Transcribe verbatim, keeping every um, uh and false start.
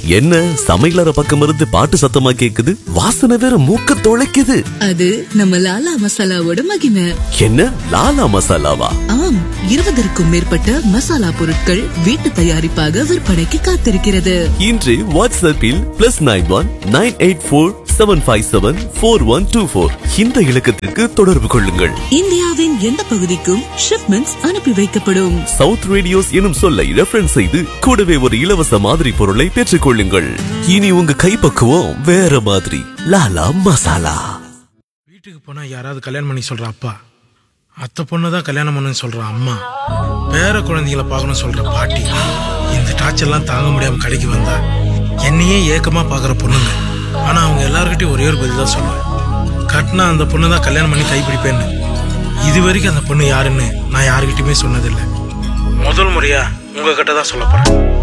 என்ன சமையலற பக்கம் இருந்து பாட்டு சத்தமா கேக்குது? வாசனை வேற மூக்க தொலைக்குது. அது நம்ம லாலா மசாலாவோட மகிமை. என்ன லாலா மசாலாவா? ஆம், இருபதற்கும் மேற்பட்ட மசாலா பொருட்கள் வீட்டு தயாரிப்பாக விற்பனைக்கு காத்திருக்கிறது. இன்று வாட்ஸ்அப்பில் plus nine one nine eight four seven five seven four one two four இந்த இலக்கத்திற்கு தொடர்பு கொள்ளுங்கள். இந்தியாவின் எந்த பகுதிக்கும் ஷிப்மெண்ட்ஸ் அனுப்பி வைக்கப்படும். சவுத் ரேடியோஸ் எனும் சொல்லை ரெஃபரன்ஸ் செய்து கூடவே ஒரு இலவச மாதிரி பொருளை பெற்றுக் கொள்ளுங்கள். இனி உங்க கைப்பக்குவம் வேற மாதிரி. லாலா மசாலா. வீட்டுக்கு போனா யாராவது கல்யாணம் பண்ணி சொல்ற அப்பா, அத்தை பொண்ணு தான் கல்யாணம் பண்ணுன்னு சொல்ற அம்மா, பேர குழந்தைகளை பார்க்கணும் சொல்ற பாட்டி, இந்த டார்ச்சர்லாம் தாங்க முடியாம கடைக்கு வந்தா என்னையே ஏக்கமா பாக்குற பொண்ணுங்க. ஆனா அவங்க எல்லார்கிட்டயும் ஒரே ஒரு பதில் தான் சொல்லுவேன், கட்டினா அந்த பொண்ணு தான் கல்யாணம் பண்ணி கைப்பிடிப்பேன்னு. இது வரைக்கும் அந்த பொண்ணு யாருன்னு நான் யாருக்கிட்டயுமே சொன்னதில்லை. முதல் முறையா உங்ககிட்ட தான் சொல்ல போறேன்.